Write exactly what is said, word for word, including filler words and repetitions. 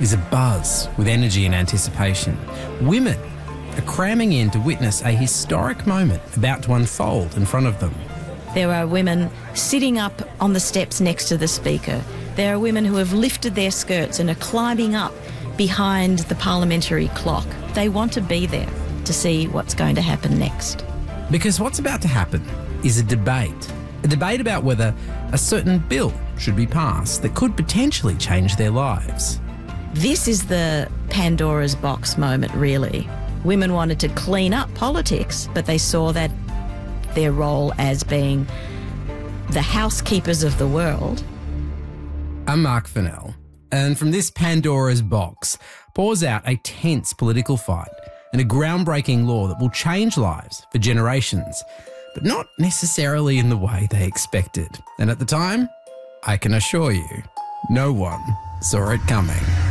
is abuzz with energy and anticipation. Women are cramming in to witness a historic moment about to unfold in front of them. There are women sitting up on the steps next to the Speaker. There are women who have lifted their skirts and are climbing up behind the parliamentary clock. They want to be there to see what's going to happen next. Because what's about to happen is a debate. A debate about whether a certain bill should be passed that could potentially change their lives. This is the Pandora's box moment, really. Women wanted to clean up politics, but they saw that their role as being the housekeepers of the world. I'm Mark Fennell, and from this Pandora's box pours out a tense political fight and a groundbreaking law that will change lives for generations, but not necessarily in the way they expected. And at the time, I can assure you, no one saw it coming.